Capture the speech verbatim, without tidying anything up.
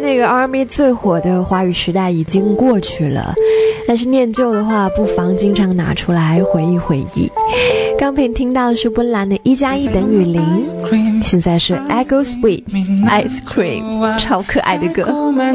那个 A R M Y 最火的华语时代已经过去了，但是念旧的话，不妨经常拿出来回忆回忆。刚才听到的是温岚的一加一等于零，现在是 Echo Sweet Ice Cream， 超可爱的歌。